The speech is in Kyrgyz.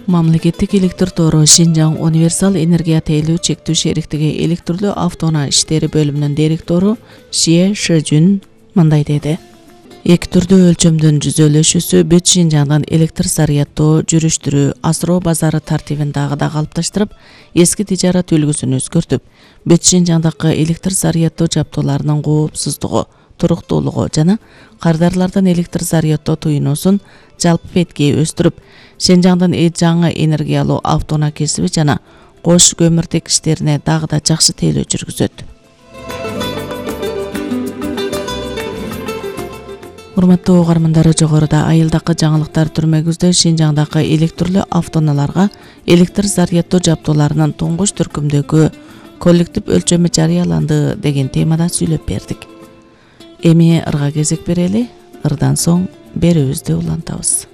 Мамлекеттик электр тору Шинжаң универсал энергия тейлүү чектүү шериктиги электрлүү автоунаа иштери бөлүмүнүн директору Шие Шижүн мындай деди. Эки түрдүү өлчөмдүн жүзөлөшүүсү бүт Шинжаңдан электр зарядтоо, жүрүштүрүү, асыроо базары тартибин дагы да калыпташтырып, эски тижарат үлгүсүн өзгөртүп, бүт Шинжаңдагы электр зарядтоо жабдууларынын коопсуздугу, туруктуулугу жана кардарлардан электр зарядтоо туюнуусун жалпы бетке өстүрүп, Шинжаңдын жаңы энергиялуу автоунаа кесиби жана кош көмүртек иштерине дагы да жакшы тейлөө жүргүзөт. Урматтуу угармандар, жогоруда айылдакы жаңылыктар түрмөгүздө Шинжаңдагы электрлүү автоунааларга электр зарядтоо жабдууларынын туңгуч түркүмдөгү коллектив өлчөмү жарыяланды деген темада сүйлөп бердик. Эми ырга кезек берели, ырдан соң берүүбүздү улантабыз.